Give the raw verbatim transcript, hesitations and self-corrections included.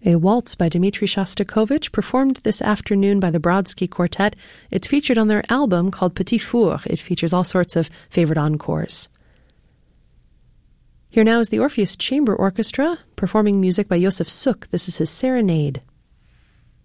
A waltz by Dmitri Shostakovich, performed this afternoon by the Brodsky Quartet. It's featured on their album called Petit Four. It features all sorts of favorite encores. Here now is the Orpheus Chamber Orchestra, performing music by Josef Suk. This is his Serenade.